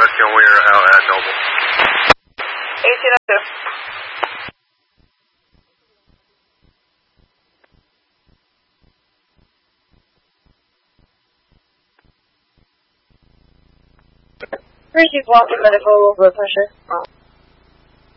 Rescue Winger out at Noble. 1802. Three, 2 block medical blood pressure.